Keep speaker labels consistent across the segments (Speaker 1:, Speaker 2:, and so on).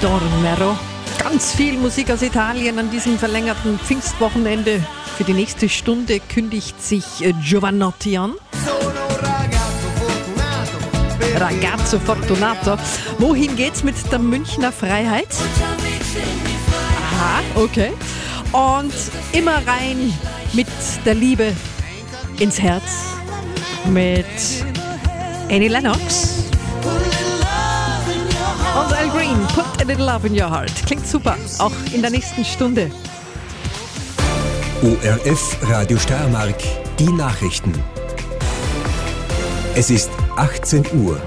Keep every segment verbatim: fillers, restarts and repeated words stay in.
Speaker 1: Tornero. Ganz viel Musik aus Italien an diesem verlängerten Pfingstwochenende. Für die nächste Stunde kündigt sich Giovanotti an. Ragazzo Fortunato. Wohin geht's mit der Münchner Freiheit? Aha, okay. Und immer rein mit der Liebe ins Herz mit Annie Lennox und Al Green. Put a little love in your heart. Klingt super, auch in der nächsten Stunde.
Speaker 2: O R F Radio Steiermark, die Nachrichten. Es ist achtzehn Uhr.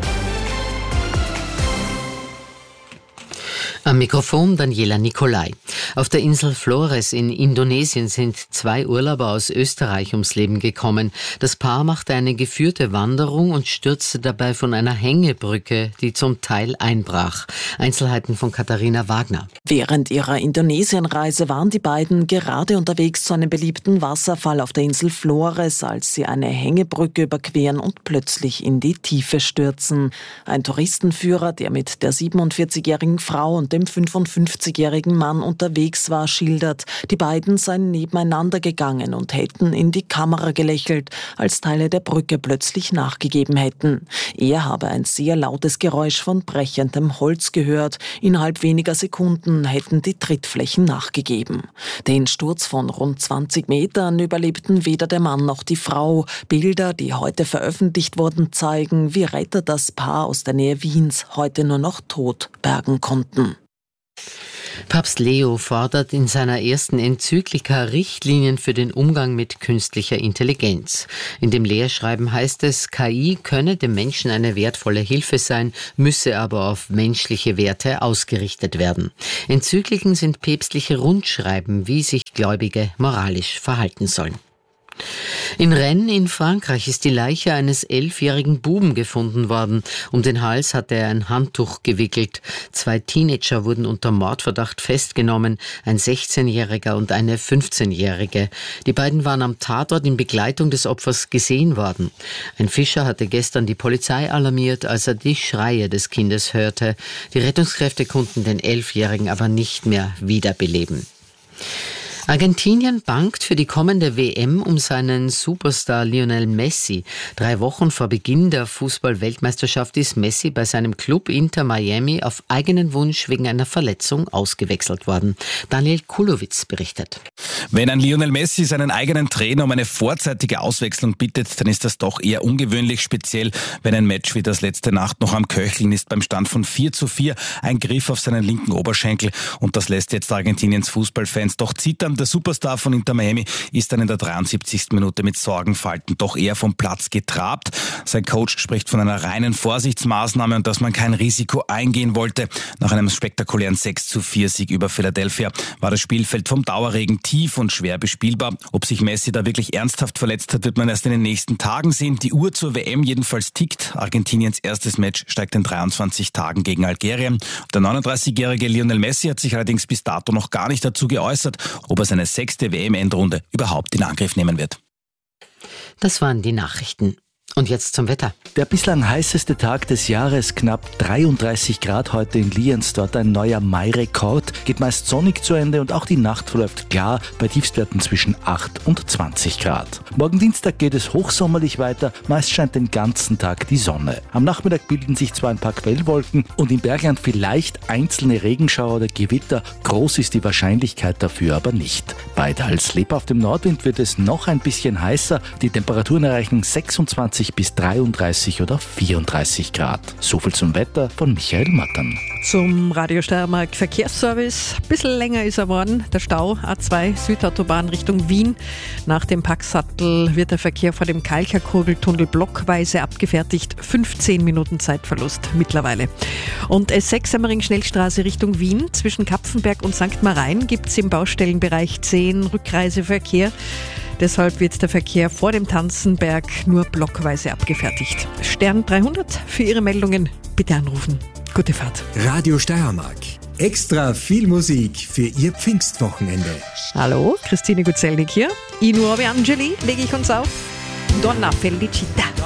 Speaker 3: Am Mikrofon Daniela Nicolai. Auf der Insel Flores in Indonesien sind zwei Urlauber aus Österreich ums Leben gekommen. Das Paar machte eine geführte Wanderung und stürzte dabei von einer Hängebrücke, die zum Teil einbrach. Einzelheiten von Katharina Wagner.
Speaker 4: Während ihrer Indonesienreise waren die beiden gerade unterwegs zu einem beliebten Wasserfall auf der Insel Flores, als sie eine Hängebrücke überqueren und plötzlich in die Tiefe stürzen. Ein Touristenführer, der mit der siebenundvierzigjährigen Frau und dem fünfundfünfzigjährigen Mann unterwegs war, schildert, die beiden seien nebeneinander gegangen und hätten in die Kamera gelächelt, als Teile der Brücke plötzlich nachgegeben hätten. Er habe ein sehr lautes Geräusch von brechendem Holz gehört. Innerhalb weniger Sekunden hätten die Trittflächen nachgegeben. Den Sturz von rund zwanzig Metern überlebten weder der Mann noch die Frau. Bilder, die heute veröffentlicht wurden, zeigen, wie Retter das Paar aus der Nähe Wiens heute nur noch tot bergen konnten.
Speaker 3: Papst Leo fordert in seiner ersten Enzyklika Richtlinien für den Umgang mit künstlicher Intelligenz. In dem Lehrschreiben heißt es, K I könne dem Menschen eine wertvolle Hilfe sein, müsse aber auf menschliche Werte ausgerichtet werden. Enzykliken sind päpstliche Rundschreiben, wie sich Gläubige moralisch verhalten sollen. In Rennes in Frankreich ist die Leiche eines elfjährigen Buben gefunden worden. Um den Hals hatte er ein Handtuch gewickelt. Zwei Teenager wurden unter Mordverdacht festgenommen, ein sechzehnjähriger und eine fünfzehnjährige. Die beiden waren am Tatort in Begleitung des Opfers gesehen worden. Ein Fischer hatte gestern die Polizei alarmiert, als er die Schreie des Kindes hörte. Die Rettungskräfte konnten den Elfjährigen aber nicht mehr wiederbeleben. Argentinien bangt für die kommende W M um seinen Superstar Lionel Messi. Drei Wochen vor Beginn der Fußball-Weltmeisterschaft ist Messi bei seinem Club Inter Miami auf eigenen Wunsch wegen einer Verletzung ausgewechselt worden. Daniel Kulowitz berichtet.
Speaker 5: Wenn ein Lionel Messi seinen eigenen Trainer um eine vorzeitige Auswechslung bittet, dann ist das doch eher ungewöhnlich, speziell wenn ein Match wie das letzte Nacht noch am Köcheln ist beim Stand von vier zu vier. Ein Griff auf seinen linken Oberschenkel und das lässt jetzt Argentiniens Fußballfans doch zittern. Der Superstar von Inter Miami ist dann in der dreiundsiebzigsten Minute mit Sorgenfalten doch eher vom Platz getrabt. Sein Coach spricht von einer reinen Vorsichtsmaßnahme und dass man kein Risiko eingehen wollte. Nach einem spektakulären sechs zu vier Sieg über Philadelphia war das Spielfeld vom Dauerregen tief und schwer bespielbar. Ob sich Messi da wirklich ernsthaft verletzt hat, wird man erst in den nächsten Tagen sehen. Die Uhr zur W M jedenfalls tickt. Argentiniens erstes Match steigt in dreiundzwanzig Tagen gegen Algerien. Der neununddreißigjährige Lionel Messi hat sich allerdings bis dato noch gar nicht dazu geäußert, ob er seine sechste W M-Endrunde überhaupt in Angriff nehmen wird.
Speaker 3: Das waren die Nachrichten. Und jetzt zum Wetter.
Speaker 6: Der bislang heißeste Tag des Jahres, knapp dreiunddreißig Grad heute in Lienz, dort ein neuer Mai-Rekord, geht meist sonnig zu Ende und auch die Nacht verläuft klar bei Tiefstwerten zwischen acht und zwanzig Grad. Morgen Dienstag geht es hochsommerlich weiter, meist scheint den ganzen Tag die Sonne. Am Nachmittag bilden sich zwar ein paar Quellwolken und im Bergland vielleicht einzelne Regenschauer oder Gewitter, groß ist die Wahrscheinlichkeit dafür aber nicht. Bei teils lebhaftem Nordwind wird es noch ein bisschen heißer, die Temperaturen erreichen sechsundzwanzig bis dreiunddreißig oder vierunddreißig Grad. So viel zum Wetter von Michael Mattern.
Speaker 1: Zum Radio Steiermark Verkehrsservice. Ein bisschen länger ist er geworden. Der Stau A zwei Südautobahn Richtung Wien. Nach dem Packsattel wird der Verkehr vor dem Kalkerkurbeltunnel blockweise abgefertigt. fünfzehn Minuten Zeitverlust mittlerweile. Und S sechs Semmering Schnellstraße Richtung Wien. Zwischen Kapfenberg und Sankt Marein gibt es im Baustellenbereich zehn Rückreiseverkehr. Deshalb wird der Verkehr vor dem Tanzenberg nur blockweise abgefertigt. Stern dreihundert für Ihre Meldungen bitte anrufen. Gute Fahrt.
Speaker 2: Radio Steiermark. Extra viel Musik für Ihr Pfingstwochenende.
Speaker 1: Hallo, Christine Gutzelnik hier. I nuovi angeli lege ich uns auf. Donna Felicita.